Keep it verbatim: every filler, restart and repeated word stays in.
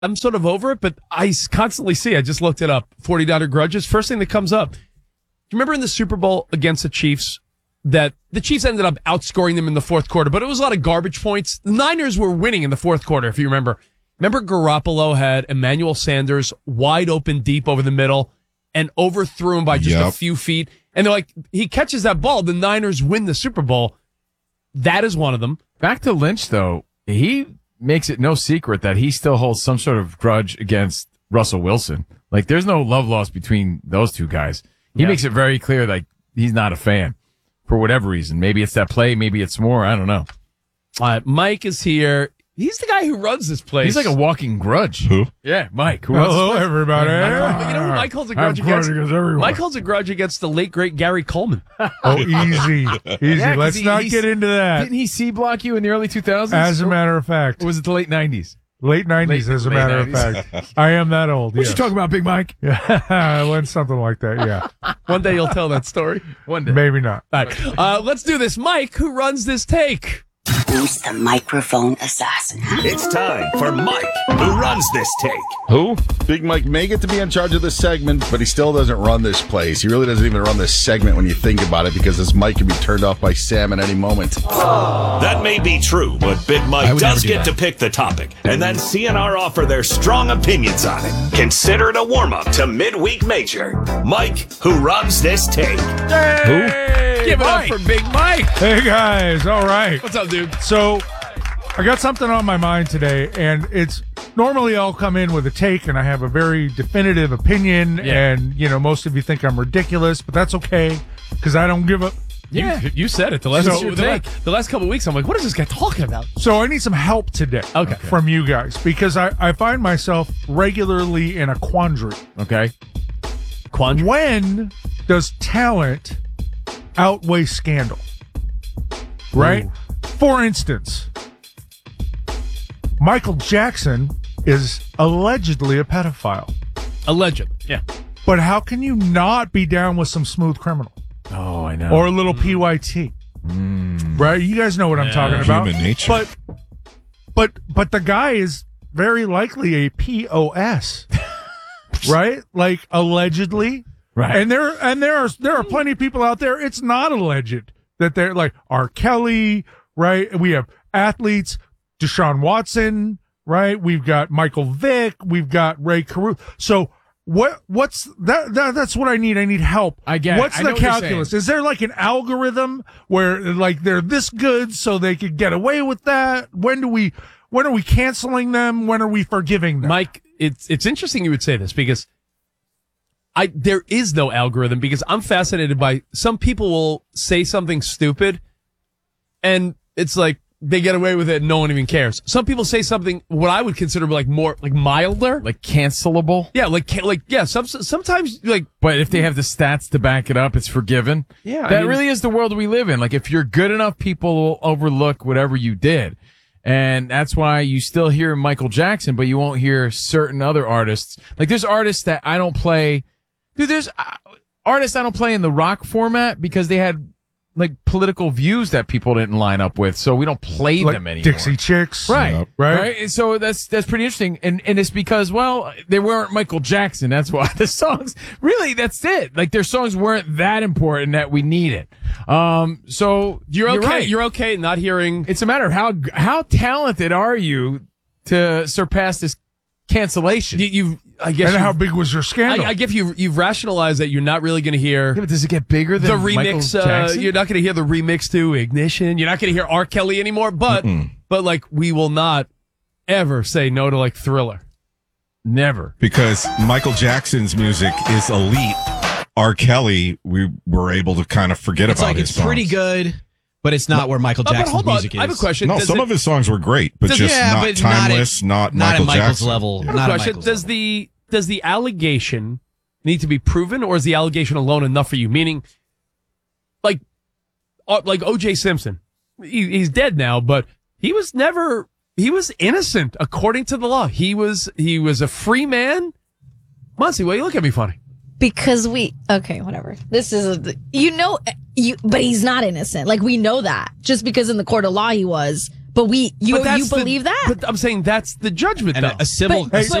I'm sort of over it, but I constantly see, I just looked it up, forty-niner grudges. First thing that comes up. Do you remember in the Super Bowl against the Chiefs that the Chiefs ended up outscoring them in the fourth quarter, but it was a lot of garbage points. The Niners were winning in the fourth quarter, if you remember. Remember Garoppolo had Emmanuel Sanders wide open deep over the middle and overthrew him by just yep. a few feet. And they're like, he catches that ball, the Niners win the Super Bowl. That is one of them. Back to Lynch, though, he makes it no secret that he still holds some sort of grudge against Russell Wilson. Like, there's no love lost between those two guys. He yeah. makes it very clear that he's not a fan for whatever reason. Maybe it's that play, maybe it's more, I don't know. Uh, Mike is here. He's the guy who runs this place. He's like a walking grudge. Who? Yeah, Mike. Who Hello, everybody. Yeah, you know who Mike holds a grudge against? against Mike holds a grudge against the late, great Gary Coleman. Oh, easy. Easy. Yeah, Let's he, not get into that. Didn't he C-block you in the early two thousands? As a matter of fact. Or was it the late nineties? Late nineties, late, as a late matter nineties. of fact. I am that old. What yes. you talking about, Big Mike? Yeah, I went something like that, yeah. One day you'll tell that story. One day. Maybe not. All right. Uh, let's do this. Mike, who runs this take? Who's the microphone assassin? It's time for Mike, who runs this take. Who? Big Mike may get to be in charge of this segment, but he still doesn't run this place. He really doesn't even run this segment when you think about it, because this mic can be turned off by Sam at any moment. That may be true, but Big Mike does do get that. to pick the topic, and then C N R offer their strong opinions on it. Consider it a warm-up to Midweek Major. Mike, who runs this take. Hey! Who? Give it Mike. up for Big Mike. Hey, guys. All right. What's up, dude? So, I got something on my mind today, and it's normally I'll come in with a take, and I have a very definitive opinion, yeah. and, you know, most of you think I'm ridiculous, but that's okay, because I don't give a... Yeah, you, you said it. The last, so, the, last, the last couple of weeks, I'm like, what is this guy talking about? So I need some help today okay. from you guys, because I, I find myself regularly in a quandary. Okay. Quandary? When does talent outweigh scandal? Right? Ooh. For instance, Michael Jackson is allegedly a pedophile. Allegedly, yeah. But how can you not be down with some Smooth Criminal? Oh, I know. Or a little P Y T. Mm. Right? You guys know what yeah. I'm talking about. Human nature. But, but, but the guy is very likely a P O S. Right? Like, allegedly. Right. And there, and there are, there are plenty of people out there. It's not alleged that they're like R. Kelly, right? We have athletes, Deshaun Watson, right? We've got Michael Vick. We've got Ray Caruso. So what, what's that, that? That's what I need. I need help. I get What's I the know calculus? Is there like an algorithm where like they're this good so they could get away with that? When do we, when are we canceling them? When are we forgiving them? Mike, it's, it's interesting you would say this because I, there is no algorithm, because I'm fascinated by some people will say something stupid and it's like they get away with it and no one even cares. Some people say something what I would consider like more like milder, like cancelable. Yeah, like like yeah. Some, sometimes like, but if they have the stats to back it up, it's forgiven. Yeah, that I mean, really is the world we live in. Like if you're good enough, people will overlook whatever you did. And that's why you still hear Michael Jackson, but you won't hear certain other artists. Like there's artists that I don't play. Dude, there's uh, artists I don't play in the rock format because they had like political views that people didn't line up with, so we don't play like them anymore. Dixie Chicks, right? Yep. Right. Right. And so that's that's pretty interesting, and and it's because well they weren't Michael Jackson. That's why the songs really that's it. Like their songs weren't that important that we need it. Um. So you're okay. You're, right. you're okay not hearing. It's a matter of how how talented are you to surpass this cancellation. You, you've. I guess and how big was your scandal? I, I guess you you've rationalized that you're not really going to hear. Yeah, but does it get bigger than the remix? Uh, you're not going to hear the remix to Ignition. You're not going to hear R. Kelly anymore. But Mm-mm. but like we will not ever say no to like Thriller. Never, because Michael Jackson's music is elite. R. Kelly, we were able to kind of forget it's about. Like his it's songs. pretty good. But it's not where Michael oh, Jackson's music on. is. I have a question. No, does some it, of his songs were great, but does, just yeah, not but timeless, not, at, not, not Michael at Michael's Jackson. level. I have not a question. Does the does the allegation need to be proven, or is the allegation alone enough for you? Meaning, like, like O J Simpson, he, he's dead now, but he was never he was innocent according to the law. He was he was a free man. Muncie, why you look at me funny? Because we, okay, whatever. This is, a, you know, you, but he's not innocent. Like, we know that. Just because in the court of law he was, But we, you, But that's you the- believe that? But I'm saying that's the judgment, And though. a, a civil, But- a civil